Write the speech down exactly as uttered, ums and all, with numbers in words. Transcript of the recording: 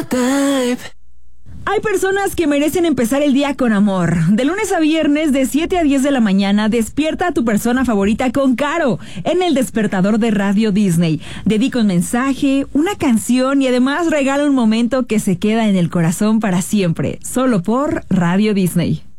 type. Hay personas que merecen empezar el día con amor. De lunes a viernes, de siete a diez de la mañana, despierta a tu persona favorita con Caro en el despertador de Radio Disney. Dedica un mensaje, una canción y además regala un momento que se queda en el corazón para siempre. Solo por Radio Disney.